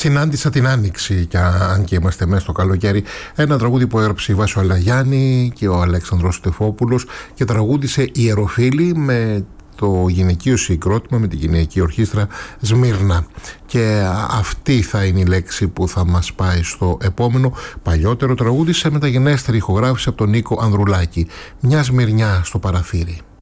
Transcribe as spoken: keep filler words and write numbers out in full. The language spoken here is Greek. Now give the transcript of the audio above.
Συνάντησα την Άνοιξη, και αν και είμαστε μέσα στο καλοκαίρι, ένα τραγούδι που έγραψε η Βάσο Αλαγιάννη και ο Αλέξανδρος Στεφόπουλος και τραγούδισε Ιεροφίλη με το γυναικείο συγκρότημα, με τη γυναική ορχήστρα Σμύρνα. Και αυτή θα είναι η λέξη που θα μας πάει στο επόμενο. Παλιότερο τραγούδι σε μεταγενέστερη ηχογράφηση από τον Νίκο Ανδρουλάκη, Μια Σμυρνιά στο παραθύρι.